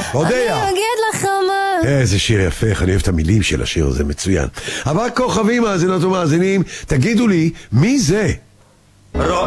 אודיה. אני אגיד לך מה. איזה שיר יפה, אני אוהב את המילים של השיר הזה, מצוין. אבל כוכבים, מאזינות ומאזינים, תגידו לי, מי זה?